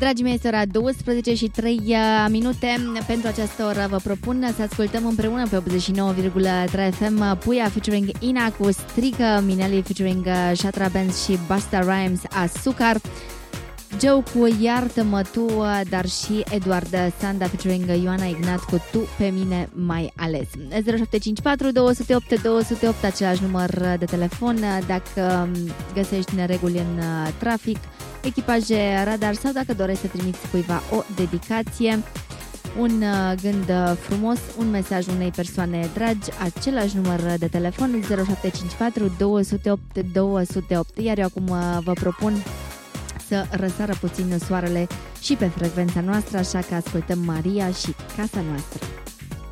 Dragii mei, este ora 12 și 3 minute. Pentru această oră vă propun să ascultăm împreună pe 89,3 FM Puia featuring Ina cu Strică, Minelli featuring Shatra Benz și Busta Rhymes Asucar, Joe cu Iartă-mă tu, dar și Eduard Sanda featuring Ioana Ignat cu Tu pe mine mai ales. 0754 208 208, același număr de telefon dacă găsești nereguli în trafic, echipaje radar sau dacă dorești să trimiți cuiva o dedicație, un gând frumos, un mesaj unei persoane dragi, același număr de telefon 0754 208 208. Iar eu acum vă propun să răsară puțin soarele și pe frecvența noastră, așa că ascultăm Maria și Casa Noastră.